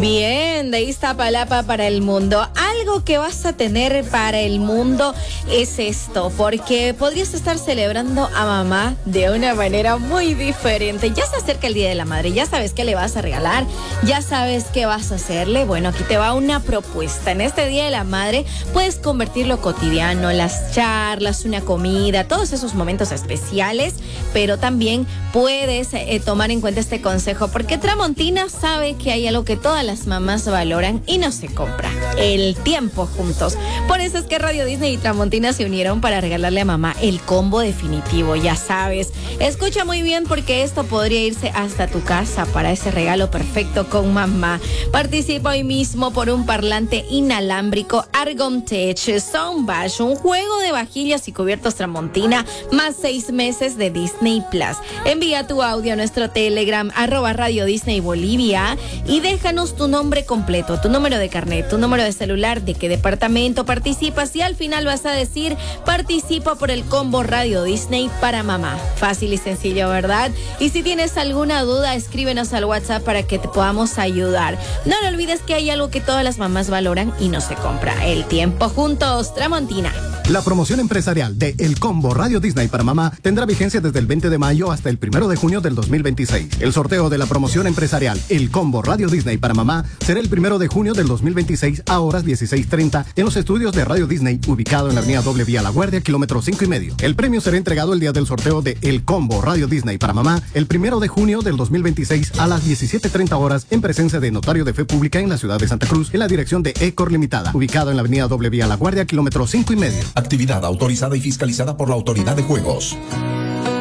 Bien, de Iztapalapa para el mundo. Algo que vas a tener para el mundo es esto, porque podrías estar celebrando a mamá de una manera muy diferente. Ya se acerca el Día de la Madre, ya sabes qué le vas a regalar, ya sabes qué vas a hacerle. Bueno, aquí te va una propuesta. En este Día de la Madre puedes convertir lo cotidiano, las charlas, una comida, todos esos momentos especiales, pero también puedes tomar en cuenta este consejo, porque Tramontina sabe que hay algo que todas las mamás valoran y no se compra: el tiempo juntos. Por eso es que Radio Disney y Tramontina se unieron para regalarle a mamá el combo definitivo. Ya sabes, escucha muy bien, porque esto podría irse hasta tu casa para ese regalo perfecto con mamá. Participa hoy mismo por un parlante inalámbrico Argon Tech Soundbash, un juego de vajillas y cubiertos Tramontina, más 6 meses de Disney Plus. Envía tu audio a nuestro Telegram @Radio Disney Bolivia y déjanos tu nombre completo, tu número de carnet, tu número de celular, de qué departamento participas, y al final vas a decir: participo por el combo Radio Disney para mamá. Fácil y sencillo, ¿verdad? Y si tienes alguna duda, escríbenos al WhatsApp para que te podamos ayudar. No lo olvides que hay algo que todas las mamás valoran y no se compra: el tiempo juntos. Tramontina. La promoción empresarial de El Combo Radio Disney para mamá tendrá vigencia desde el 20 de mayo hasta el 1 de junio del 2026. El sorteo de la promoción empresarial El Combo Radio Disney para mamá será el 1 de junio del 2026 a horas 16:30 en los estudios de Radio Disney, ubicado en la avenida Doble Vía La Guardia, kilómetro 5,5. El premio será entregado el día del sorteo de El Combo Radio Disney para mamá el 1 de junio del 2026 a las 17:30 horas en presencia de notario de fe pública en la ciudad de Santa Cruz, en la dirección de Ecor Limitada, ubicado en la avenida Doble Vía La Guardia, kilómetro 5,5. Actividad autorizada y fiscalizada por la Autoridad de Juegos.